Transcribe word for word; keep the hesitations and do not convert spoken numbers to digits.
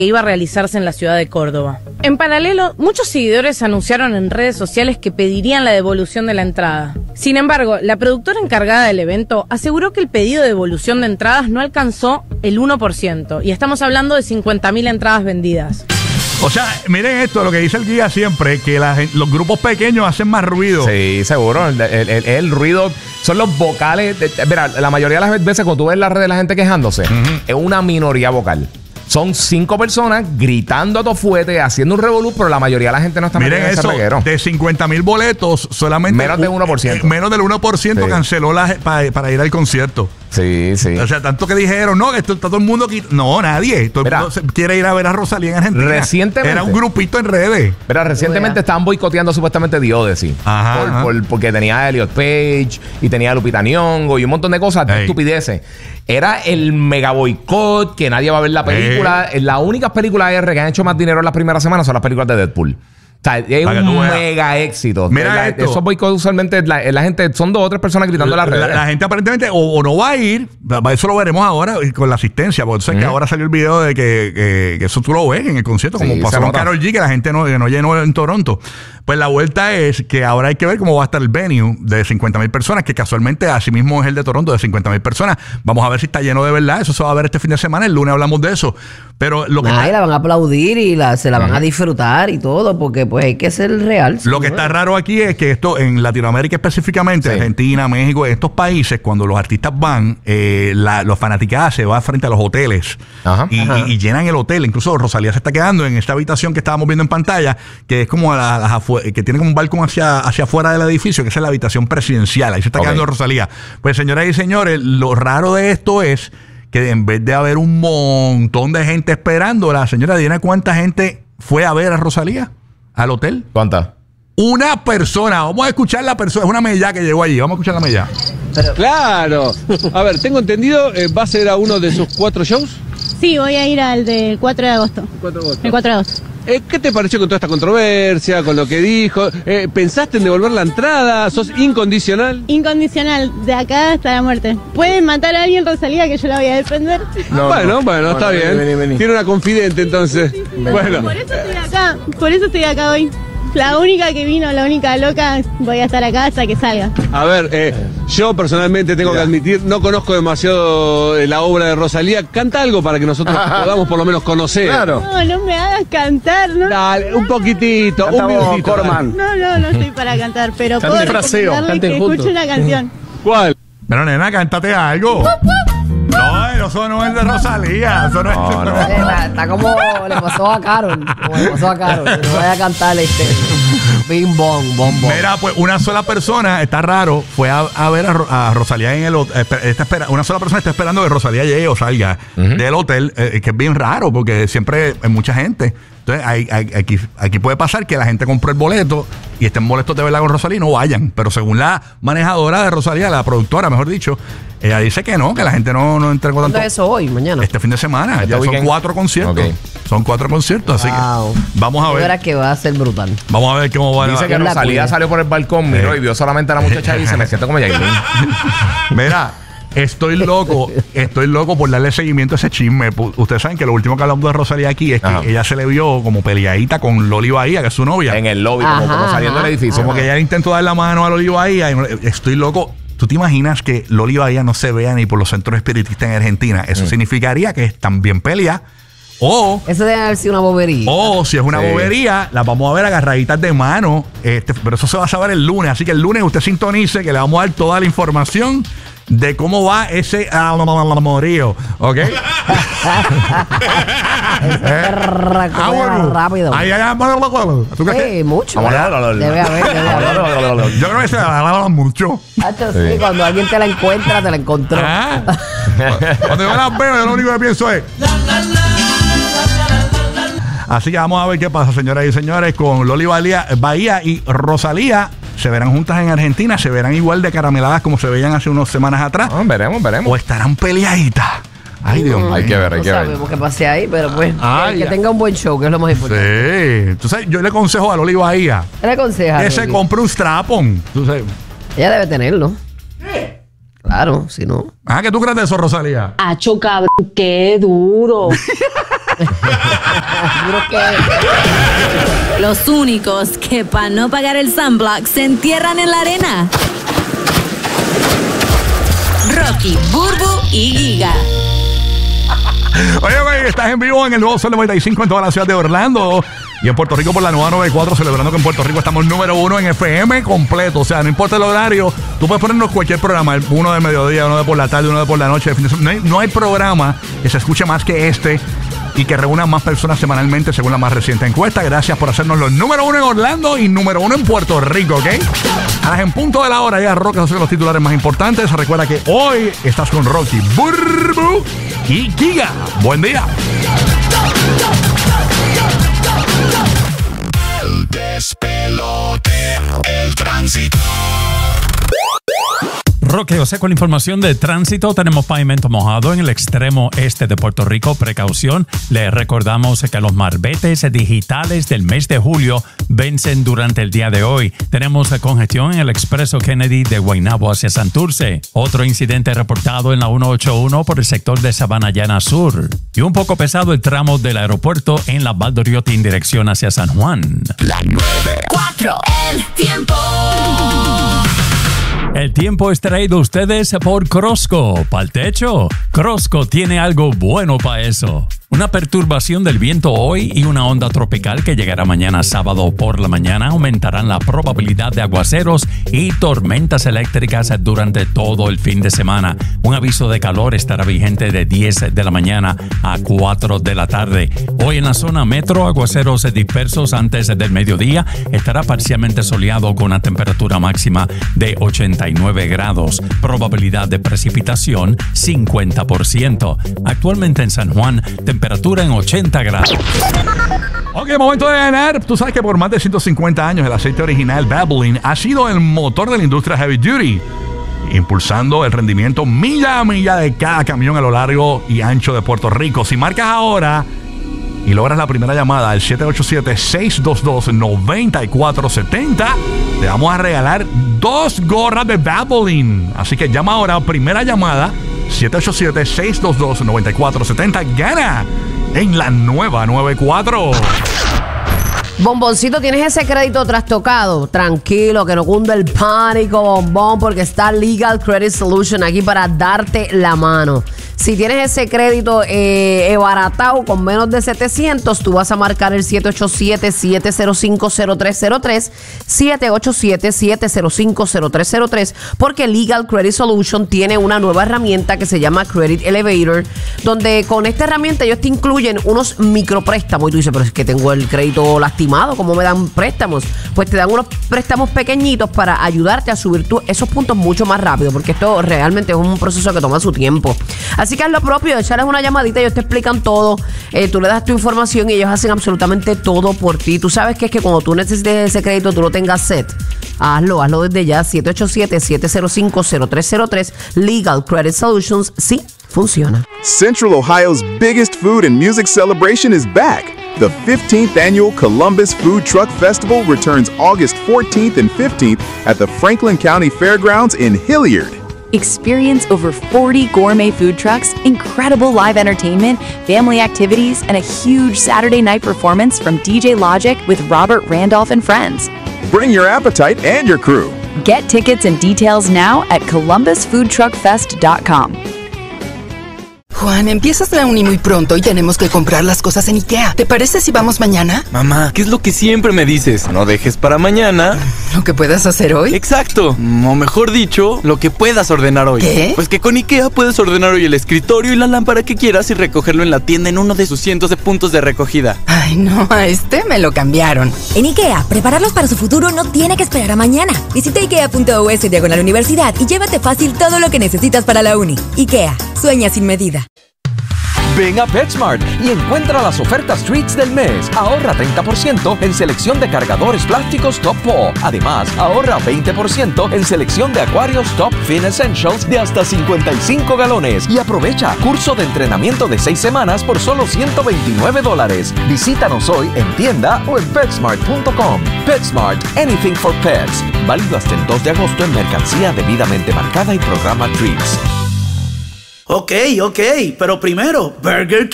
que iba a realizarse en la ciudad de Córdoba. En paralelo, muchos seguidores anunciaron en redes sociales que pedirían la devolución de la entrada. Sin embargo, la productora encargada del evento aseguró que el pedido de devolución de entradas no alcanzó el uno por ciento, y estamos hablando de cincuenta mil entradas vendidas. O sea, miren esto, lo que dice el guía siempre, que la, los grupos pequeños hacen más ruido. Sí, seguro. El, el, el, el ruido son los vocales. De, mira, la mayoría de las veces cuando tú ves la red de la gente quejándose, uh-huh. es una minoría vocal. Son cinco personas gritando a todo fuete, haciendo un revolú, pero la mayoría de la gente no está miren metida en ese reguero. De cincuenta mil boletos, solamente menos del uno por ciento. Menos del uno por ciento sí. canceló la, para, para ir al concierto. Sí, sí. O sea, tanto que dijeron, no, esto está todo el mundo aquí. No, nadie. Todo el mundo quiere ir a ver a Rosalía en Argentina. Recientemente. Era un grupito en redes. Pero recientemente estaban boicoteando supuestamente The Odyssey. Ajá, por, ajá. Por, porque tenía a Elliot Page y tenía a Lupita Nyong'o y un montón de cosas, de estupideces. Era el mega boicot, que nadie va a ver la película. Ey. Las únicas películas R que han hecho más dinero en las primeras semanas son las películas de Deadpool. O sea, es un mega éxito. Mira la, esto. Esos boicots usualmente la, la gente, son dos o tres personas gritando la, en las redes. La, la gente aparentemente o, o no va a ir, eso lo veremos ahora con la asistencia, porque sé uh-huh. que ahora salió el video de que, que, que eso tú lo ves en el concierto, sí, como pasó con Karol G, que la gente no, que no llenó en Toronto. Pues la vuelta es que ahora hay que ver cómo va a estar el venue de cincuenta mil personas, que casualmente así mismo es el de Toronto de cincuenta mil personas. Vamos a ver si está lleno de verdad. Eso se va a ver este fin de semana. El lunes hablamos de eso. Pero lo que Ay, está... la van a aplaudir y la, se la van uh-huh. a disfrutar y todo, porque pues hay que ser real. Lo que está raro aquí es que esto en Latinoamérica específicamente, sí. Argentina, México, estos países, cuando los artistas van, eh, la, los fanaticadas se van frente a los hoteles ajá, y, ajá. Y, y llenan el hotel. Incluso Rosalía se está quedando en esta habitación que estábamos viendo en pantalla, que es como la, las afu- que tiene como un balcón hacia, hacia afuera del edificio, que es la habitación presidencial. Ahí se está okay. quedando Rosalía. Pues señoras y señores, lo raro de esto es que en vez de haber un montón de gente esperando, la señora, ¿tiene cuánta gente fue a ver a Rosalía al hotel? ¿Cuánta? Una persona. Vamos a escuchar la persona. Es una mella que llegó allí. Vamos a escuchar la mella. Pero, claro. A ver, tengo entendido, eh, ¿va a ser a uno de sus cuatro shows? Sí, voy a ir al del cuatro de agosto. cuatro de agosto. El cuatro de agosto. Eh, ¿Qué te pareció con toda esta controversia, con lo que dijo? Eh, ¿Pensaste en devolver la entrada? ¿Sos incondicional? Incondicional, de acá hasta la muerte. ¿Pueden matar a alguien, Rosalía, que yo la voy a defender? No, bueno, no. bueno, bueno, está bien. Vení, vení. Tiene una confidente, entonces. Sí, sí. Bueno. Por eso estoy acá, por eso estoy acá hoy. La única que vino, la única loca, voy a estar acá hasta que salga. A ver, eh, yo personalmente tengo Mira. que admitir, no conozco demasiado la obra de Rosalía. Canta algo para que nosotros podamos por lo menos conocer. Claro. No, no me hagas cantar, ¿no? Dale, un poquitito, Canta un minutito. Corman. No, no, no estoy para cantar, pero Cante puedo fraseo, recomendarle que escuche una canción. ¿Cuál? Pero nena, cántate algo. No, eso no es de Rosalía. Eso no, no, es no. Está, está como le pasó a Karol. Como le pasó a Karol. Que no vaya a cantar este. Bing bong, bom bom. Mira, pues una sola persona, está raro, fue a, a ver a, a Rosalía en el hotel. Está espera, una sola persona está esperando que Rosalía llegue o salga uh-huh. del hotel, eh, que es bien raro porque siempre hay mucha gente. Entonces, hay, hay, aquí, aquí puede pasar que la gente compró el boleto y estén molestos de verla con Rosalía y no vayan. Pero según la manejadora de Rosalía, la productora, mejor dicho, ella dice que no, que la gente no, no entregó tanto. ¿Cuándo es eso hoy? ¿Mañana? Este fin de semana. Este ya son weekend. cuatro conciertos. Okay. Son cuatro conciertos, wow. Así que vamos a ver. Verás que va a ser brutal. Vamos a ver cómo va. Dice que Rosalía salió por el balcón, miró y vio solamente a la muchacha y se me siento como Yailin. Mira. Estoy loco, estoy loco por darle seguimiento a ese chisme. Ustedes saben que lo último que hablamos de Rosalía aquí es que Ajá. ella se le vio como peleadita con Loli Bahía, que es su novia. En el lobby, como, como saliendo del edificio. Como que ella intentó dar la mano a Loli Bahía. Y estoy loco. ¿Tú te imaginas que Loli Bahía no se vea ni por los centros espiritistas en Argentina? Eso mm. significaría que están bien peleadas. O eso debe haber sido una bobería. O si es una sí. bobería, las vamos a ver agarraditas de mano. Este, pero eso se va a saber el lunes. Así que el lunes usted sintonice, que le vamos a dar toda la información de cómo va ese amorío. ¿Ok? eh, ah, bueno. Rápido. Ahí, ahí, ¿tú crees sí, que? Mucho. Debe haber, debe haber. Yo creo que se la mucho. Hacho, sí, cuando alguien te la encuentra, te la encontró. Ah. Cuando yo las veo, yo lo único que pienso es. Así que vamos a ver qué pasa, señoras y señores, con Loli Bahía, Bahía y Rosalía. Se verán juntas en Argentina, se verán igual de carameladas como se veían hace unas semanas atrás. Oh, veremos, veremos. O estarán peleaditas. Ay, Dios mío. Mm, hay que ver, hay no que ver. sabemos qué pase ahí, pero pues Ay, que ya. tenga un buen show, que es lo más importante. Sí. Entonces, yo le aconsejo a Loli Bahía ¿Qué le aconseja? que se compre un strap-on. Ella debe tenerlo. Sí. Claro, si no. Ah, ¿qué tú crees de eso, Rosalía? Acho, cabrón, qué duro. Los únicos que para no pagar el sunblock se entierran en la arena. Rocky, Burbu y Giga. Oye, güey, estás en vivo en el nuevo Sol noventa y cinco en toda la ciudad de Orlando y en Puerto Rico por la nueva noventa y cuatro, celebrando que en Puerto Rico estamos número uno en F M completo. O sea, no importa el horario, tú puedes ponernos cualquier programa, uno de mediodía, uno de por la tarde, uno de por la noche, de fin de semana. No hay, no hay programa que se escuche más que este y que reúna más personas semanalmente según la más reciente encuesta. Gracias por hacernos los número uno en Orlando y número uno en Puerto Rico, ¿ok? A las en punto de la hora ya Rocky, esos son los titulares más importantes. Recuerda que hoy estás con Rocky, Burbu y Giga. Buen día. El despelote, el tránsito. Roque José con la información de tránsito. Tenemos pavimento mojado en el extremo este de Puerto Rico. Precaución. Les recordamos que los marbetes digitales del mes de julio vencen durante el día de hoy. Tenemos congestión en el expreso Kennedy de Guaynabo hacia Santurce. Otro incidente reportado en la ciento ochenta y uno por el sector de Sabana Llana Sur. Y un poco pesado el tramo del aeropuerto en la Valdoriotti en dirección hacia San Juan. La nueve cuatro. El tiempo. El tiempo es traído a ustedes por Crosco. ¿Para el techo? Crosco tiene algo bueno para eso. Una perturbación del viento hoy y una onda tropical que llegará mañana sábado por la mañana aumentarán la probabilidad de aguaceros y tormentas eléctricas durante todo el fin de semana. Un aviso de calor estará vigente de diez de la mañana a cuatro de la tarde. Hoy en la zona metro, aguaceros dispersos antes del mediodía. Estará parcialmente soleado con una temperatura máxima de ochenta y nueve grados. Probabilidad de precipitación cincuenta por ciento. Actualmente en San Juan, temperatura en ochenta grados. Ok, momento de ganar. Tú sabes que por más de ciento cincuenta años el aceite original Valvoline ha sido el motor de la industria heavy duty, impulsando el rendimiento milla a milla de cada camión a lo largo y ancho de Puerto Rico. Si marcas ahora y logras la primera llamada al siete ocho siete, seis dos dos, nueve cuatro siete cero, te vamos a regalar dos gorras de Valvoline. Así que llama ahora, primera llamada, siete ocho siete, seis dos dos, nueve cuatro siete cero. Gana en la nueva noventa y cuatro. Bomboncito, ¿tienes ese crédito trastocado? Tranquilo, que no cunde el pánico, bombón, porque está Legal Credit Solution aquí para darte la mano. Si tienes ese crédito eh, baratado con menos de setecientos, tú vas a marcar el siete ocho siete, siete cero cinco, cero tres cero tres, siete ocho siete, siete cero cinco, cero tres cero tres, porque Legal Credit Solution tiene una nueva herramienta que se llama Credit Elevator, donde con esta herramienta ellos te incluyen unos micropréstamos. Y tú dices, pero es que tengo el crédito lastimado, ¿cómo me dan préstamos? Pues te dan unos préstamos pequeñitos para ayudarte a subir tu, esos puntos mucho más rápido, porque esto realmente es un proceso que toma su tiempo. Así que haz lo propio, echarles una llamadita, ellos te explican todo, eh, tú le das tu información y ellos hacen absolutamente todo por ti. Tú sabes que es que cuando tú necesites ese crédito, tú lo tengas set. Hazlo, hazlo desde ya, siete ocho siete, siete cero cinco, cero tres cero tres. Legal Credit Solutions, sí, funciona. Central Ohio's biggest food and music celebration is back. The fifteenth annual Columbus Food Truck Festival returns August fourteenth and fifteenth at the Franklin County Fairgrounds in Hilliard. Experience over forty gourmet food trucks, incredible live entertainment, family activities, and a huge Saturday night performance from D J Logic with Robert Randolph and friends. Bring your appetite and your crew. Get tickets and details now at columbus food truck fest dot com. Juan, empiezas la uni muy pronto y tenemos que comprar las cosas en IKEA. ¿Te parece si vamos mañana? Mamá, ¿qué es lo que siempre me dices? No dejes para mañana ¿lo que puedas hacer hoy? Exacto, o mejor dicho, lo que puedas ordenar hoy. ¿Qué? Pues que con IKEA puedes ordenar hoy el escritorio y la lámpara que quieras y recogerlo en la tienda en uno de sus cientos de puntos de recogida. Ay, no, a este me lo cambiaron. En IKEA, prepararlos para su futuro no tiene que esperar a mañana. Visita ikea punto us diagonal universidad y llévate fácil todo lo que necesitas para la uni. IKEA, sueña sin medida. Ven a PetSmart y encuentra las ofertas Treats del mes. Ahorra treinta por ciento en selección de cargadores plásticos Top Paw. Además, ahorra veinte por ciento en selección de acuarios Top Fin Essentials de hasta cincuenta y cinco galones. Y aprovecha curso de entrenamiento de seis semanas por solo ciento veintinueve dólares. Visítanos hoy en tienda o en PetSmart punto com. PetSmart, anything for pets. Válido hasta el dos de agosto en mercancía debidamente marcada y programa Treats. Ok, ok, pero primero, Burger King.